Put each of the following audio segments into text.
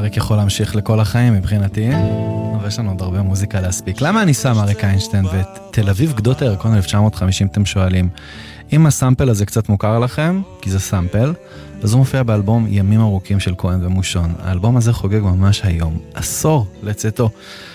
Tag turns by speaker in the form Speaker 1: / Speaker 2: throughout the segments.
Speaker 1: אריק יכול להמשיך לכל החיים מבחינתי, אבל יש לנו עוד הרבה מוזיקה להספיק. למה אני שם אריק איינשטיין ואת תל אביב גדות הירקון 1950, אתם שואלים? אם הסמפל הזה קצת מוכר לכם, כי זה סמפל, אז הוא מופיע באלבום ימים ארוכים של כהן ומושון. האלבום הזה חוגג ממש היום, עשור לצאתו.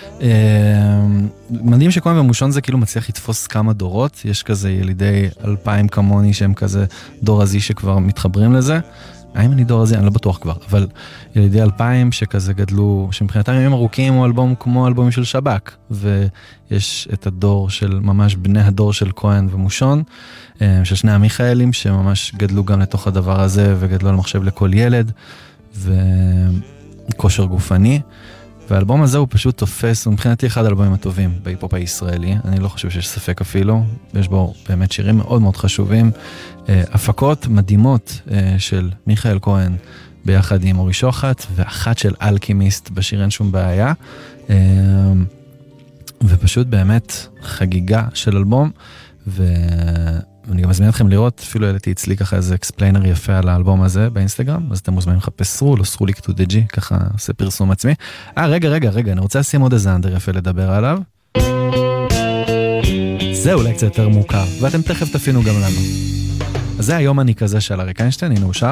Speaker 1: מדהים שכהן ומושון זה כאילו מצליח לתפוס כמה דורות, יש כזה ילידי 2000 כמוני שהם כזה דור הזי שכבר מתחברים לזה. האם אני דור הזה? אני לא בטוח כבר, אבל ילידי 2000 שכזה גדלו, שמבחינתם ימים ארוכים הוא אלבום כמו אלבומים של שבק, ויש את הדור של ממש בני הדור של כהן ומושון, של שני המיכאלים שממש גדלו גם לתוך הדבר הזה, וגדלו על מחשב לכל ילד, וכושר גופני, והאלבום הזה הוא פשוט תופס, הוא מבחינתי אחד האלבומים הטובים בהיפופ הישראלי, אני לא חושב שיש ספק אפילו, יש בו באמת שירים מאוד מאוד חשובים, הפקות מדהימות של מיכאל כהן ביחד עם אורי שוחט, ואחת של אלכימיסט בשיר אין שום בעיה, ופשוט באמת חגיגה של אלבום, ואני גם מזמין אתכם לראות, אפילו העליתי אצלי ככה איזה אקספליינר יפה על האלבום הזה באינסטגרם, אז אתם מוזמנים לחפש סרוליק טו דה ג'י, ככה עושה פרסום עצמי. רגע, אני רוצה לשים עוד איזה אנדר יפה לדבר עליו. זה אולי קצת יותר מוכר, ואתם תכף תפינו גם לנו. אז זה היום אני כזה של אריק איינשטיין, הנה הוא שר.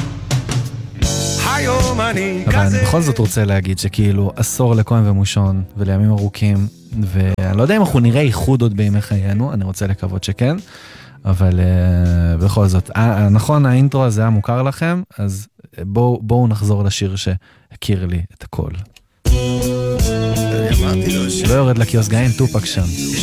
Speaker 1: אבל אני בכל זאת רוצה להגיד שכאילו עשור לכהן ומושון ולימים ארוכים, ואני לא יודע אם אנחנו נראה איחוד עוד בימי חיינו, אני רוצה לקוות שכן, אבל בכל זאת, נכון, האינטרו הזה היה מוכר לכם, אז בואו נחזור לשיר שהכיר לי את הכל. לא יורד לקיוסק, אין טופק שם.